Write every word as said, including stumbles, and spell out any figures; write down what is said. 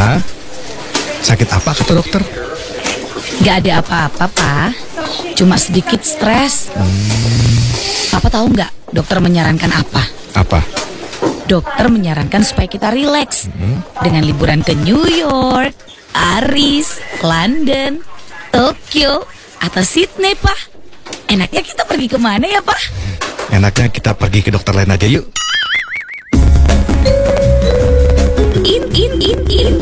Lena, sakit apa kata dokter? Gak ada apa-apa, Pak. Cuma sedikit stres. Hmm. Papa tahu nggak dokter menyarankan apa? Apa? Dokter menyarankan supaya kita rileks hmm. dengan liburan ke New York, Paris, London, Tokyo, atau Sydney, Pak. Enaknya kita pergi kemana ya, Pak? Enaknya kita pergi ke dokter Lena aja yuk. In, in, in, in.